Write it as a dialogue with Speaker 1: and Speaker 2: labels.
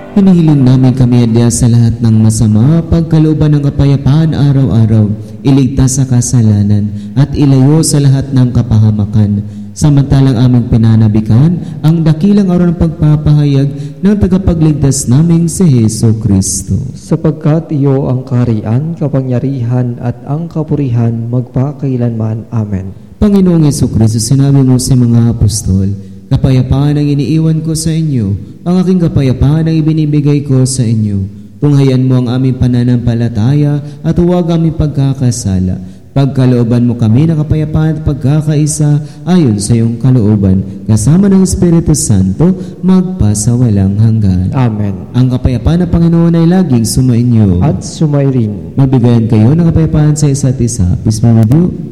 Speaker 1: Hinihiling namin kami adya sa lahat ng masama, pagkalooban ng kapayapaan araw-araw, iligtas sa kasalanan, at ilayo sa lahat ng kapahamakan. Samantalang aming pinanabikan ang dakilang araw ng pagpapahayag ng tagapagligtas naming si Hesus Kristo. Sapagkat iyo ang kaharian, kapangyarihan at ang kapurihan magpakailanman. Amen. Panginoong Hesus Kristo, sinabi mo sa mga apostol, kapayapaan ang iniiwan ko sa inyo, ang aking kapayapaan ang ibinibigay ko sa inyo. Tunghayan mo ang aming pananampalataya at huwag aming pagkakasala. Pagkalooban mo kami ng kapayapaan at pagkakaisa ayon sa iyong kalooban, kasama ng Espiritu Santo, magpasawalang hanggan. Amen. Ang kapayapaan ng Panginoon ay laging sumainyo. At sumairin. Mabigayan kayo ng kapayapaan sa isa't isa. Peace be with you.